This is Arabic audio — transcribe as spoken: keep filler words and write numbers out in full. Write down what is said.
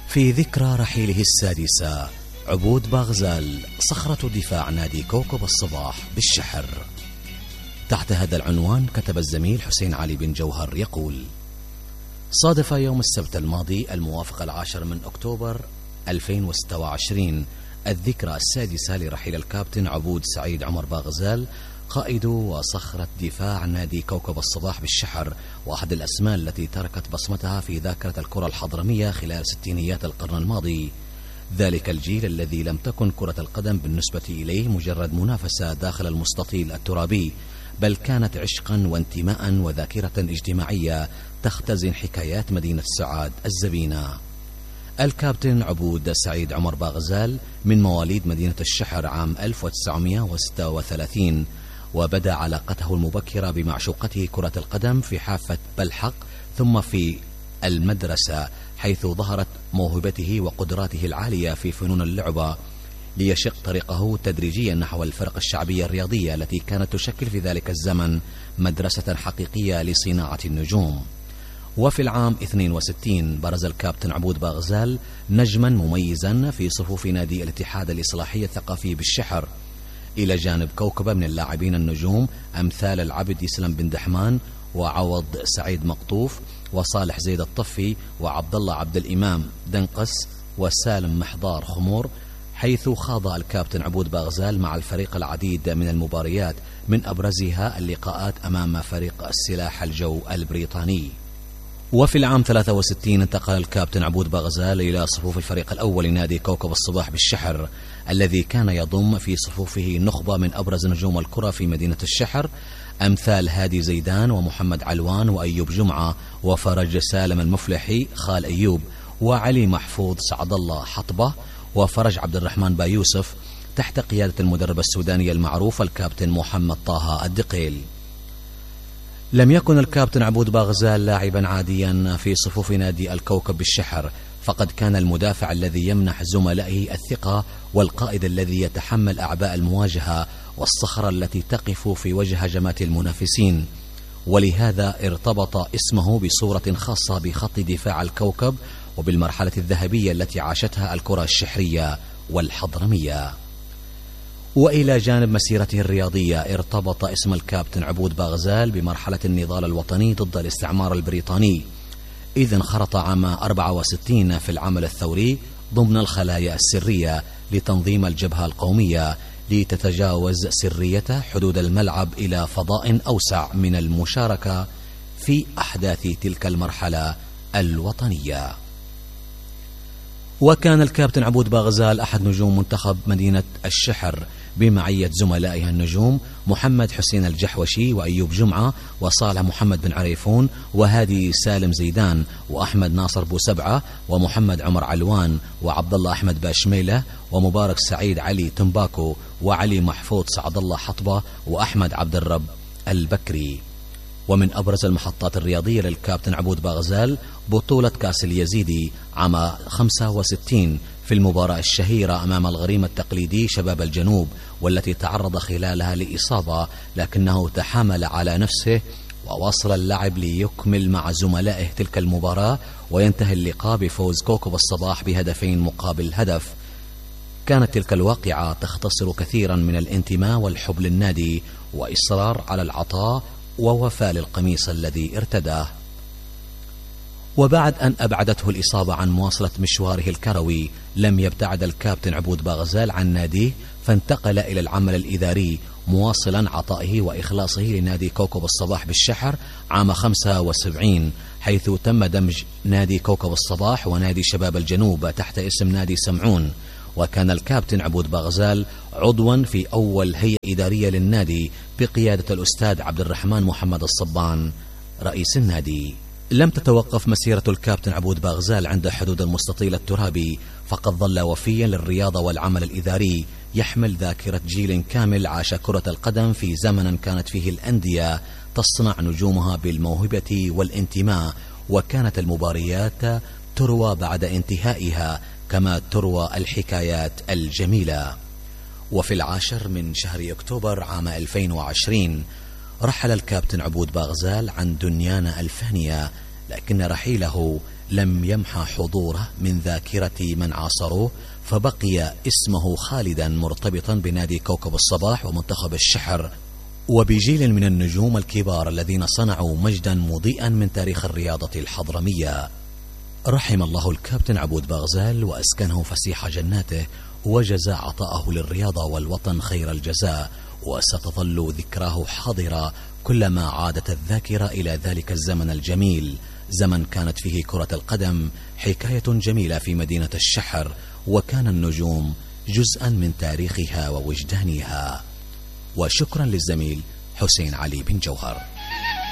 في ذكرى رحيله السادسة عبود باغزال صخرة دفاع نادي كوكب الصباح بالشحر. تحت هذا العنوان كتب الزميل حسين علي بن جوهر يقول: صادف يوم السبت الماضي الموافق العاشر من أكتوبر ألفين وستة وعشرين الذكرى السادسة لرحيل الكابتن عبود سعيد عمر باغزال، قائد وصخرة دفاع نادي كوكب الصباح بالشحر، وأحد الأسماء التي تركت بصمتها في ذاكرة الكرة الحضرمية خلال ستينيات القرن الماضي. ذلك الجيل الذي لم تكن كرة القدم بالنسبة إليه مجرد منافسة داخل المستطيل الترابي، بل كانت عشقا وانتماء وذاكرة اجتماعية تختزن حكايات مدينة سعاد الزبينة. الكابتن عبود سعيد عمر باغزال من مواليد مدينة الشحر عام ألف وتسعمائة وستة وثلاثين، وبدأ علاقته المبكرة بمعشوقته كرة القدم في حافة بلحق ثم في المدرسة، حيث ظهرت موهبته وقدراته العالية في فنون اللعبة، ليشق طريقه تدريجيا نحو الفرق الشعبية الرياضية التي كانت تشكل في ذلك الزمن مدرسة حقيقية لصناعة النجوم. وفي العام اثنين وستين برز الكابتن عبود باغزال نجما مميزا في صفوف نادي الاتحاد الإصلاحي الثقافي بالشحر، إلى جانب كوكبة من اللاعبين النجوم أمثال العبد يسلم بن دحمان وعوض سعيد مقطوف وصالح زيد الطفي وعبد الله عبد الإمام دنقس وسالم محضار خمور، حيث خاض الكابتن عبود باغزال مع الفريق العديد من المباريات، من أبرزها اللقاءات أمام فريق السلاح الجو البريطاني. وفي العام ثلاثة وستين انتقل الكابتن عبود باغزال إلى صفوف الفريق الأول لنادي كوكب الصباح بالشحر، الذي كان يضم في صفوفه نخبة من أبرز نجوم الكرة في مدينة الشحر، أمثال هادي زيدان ومحمد علوان وأيوب جمعة وفرج سالم المفلحي خال أيوب وعلي محفوظ سعد الله حطبة وفرج عبد الرحمن بايوسف، تحت قيادة المدرب السوداني المعروف الكابتن محمد طه الدقيل. لم يكن الكابتن عبود باغزال لاعبا عاديا في صفوف نادي الكوكب بالشحر، فقد كان المدافع الذي يمنح زملائه الثقة والقائد الذي يتحمل أعباء المواجهة والصخرة التي تقف في وجه هجمات المنافسين، ولهذا ارتبط اسمه بصورة خاصة بخط دفاع الكوكب وبالمرحلة الذهبية التي عاشتها الكرة الشحرية والحضرمية. وإلى جانب مسيرته الرياضية ارتبط اسم الكابتن عبود باغزال بمرحلة النضال الوطني ضد الاستعمار البريطاني، إذ انخرط عام أربعة وستين في العمل الثوري ضمن الخلايا السرية لتنظيم الجبهة القومية، لتتجاوز سريته حدود الملعب إلى فضاء أوسع من المشاركة في أحداث تلك المرحلة الوطنية. وكان الكابتن عبود باغزال أحد نجوم منتخب مدينة الشحر بمعية زملائها النجوم محمد حسين الجحوشي وأيوب جمعة وصالح محمد بن عريفون وهادي سالم زيدان وأحمد ناصر بوسبعة ومحمد عمر علوان وعبد الله أحمد باشميلة ومبارك سعيد علي تنباكو وعلي محفوظ سعد الله حطبة وأحمد عبد الرب البكري. ومن أبرز المحطات الرياضية للكابتن عبود باغزال بطولة كأس اليزيدي عام خمسة وستين في المباراة الشهيرة أمام الغريم التقليدي شباب الجنوب، والتي تعرض خلالها لإصابة، لكنه تحامل على نفسه وواصل اللعب ليكمل مع زملائه تلك المباراة، وينتهي اللقاء بفوز كوكب الصباح بهدفين مقابل هدف. كانت تلك الواقعة تختصر كثيرا من الانتماء والحب للنادي وإصرار على العطاء ووفاء للقميص الذي ارتداه. وبعد أن أبعدته الإصابة عن مواصلة مشواره الكروي، لم يبتعد الكابتن عبود باغزال عن ناديه، فانتقل إلى العمل الإداري مواصلا عطائه وإخلاصه لنادي كوكب الصباح بالشحر عام خمسة وسبعين، حيث تم دمج نادي كوكب الصباح ونادي شباب الجنوب تحت اسم نادي سمعون. وكان الكابتن عبود باغزال عضوا في أول هيئة إدارية للنادي بقيادة الأستاذ عبد الرحمن محمد الصبان رئيس النادي. لم تتوقف مسيرة الكابتن عبود باغزال عند حدود المستطيل الترابي، فقد ظل وفيا للرياضة والعمل الإداري، يحمل ذاكرة جيل كامل عاش كرة القدم في زمن كانت فيه الأندية تصنع نجومها بالموهبة والانتماء، وكانت المباريات تروى بعد انتهائها كما تروى الحكايات الجميلة. وفي العاشر من شهر أكتوبر عام ألفين وعشرين رحل الكابتن عبود باغزال عن دنيانا الفانية، لكن رحيله لم يمحى حضوره من ذاكرة من عاصروه، فبقي اسمه خالدا مرتبطا بنادي كوكب الصباح ومنتخب الشحر، وبجيل من النجوم الكبار الذين صنعوا مجدا مضيئا من تاريخ الرياضة الحضرمية. رحم الله الكابتن عبود باغزال وأسكنه فسيح جناته، وجزى عطاءه للرياضة والوطن خير الجزاء، وستظل ذكراه حاضرة كلما عادت الذاكرة إلى ذلك الزمن الجميل، زمن كانت فيه كرة القدم حكاية جميلة في مدينة الشحر، وكان النجوم جزءا من تاريخها ووجدانها. وشكرا للزميل حسين علي بن جوهر.